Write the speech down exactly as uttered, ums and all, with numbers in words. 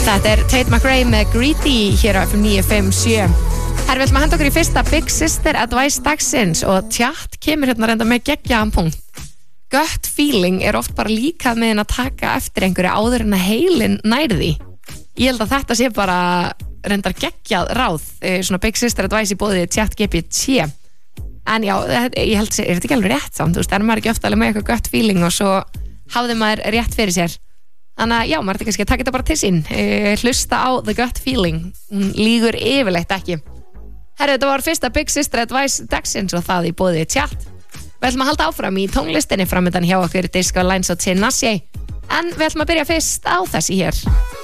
Þetta er Tate McRae með Greedy hér á F M níu fimm sjö. Her við ætlum að henda okkur í fyrsta Big Sister Advice dagsins og tjatt kemur hérna reynda með geggjaðan punkt. Gut feeling er oft bara líkað með að taka eftir einhverju áður en að heilin nærði. Ég held að þetta sé bara reyndar geggjað ráð, svona Big Sister Advice í boði tjatt G P T. En já, ég held, er þetta ekki alveg rétt samt? Þú veist, er maður ekki ofta alveg með eitthvað gut feeling og svo hafði maður rétt fyrir sér. Þannig að já, maður er kannski að taka þetta bara til sín. Uh, hlusta á the gut feeling. Hún lýgur yfirleitt ekki. Herru, þetta var fyrsta Big Sister Advice dagsins og það í boði tjatt. Við ætlum að halda áfram í tónlistinni framöndan hjá okkur Disco Lines og Tinashe. En við ætlum að byrja fyrst á þessi hér.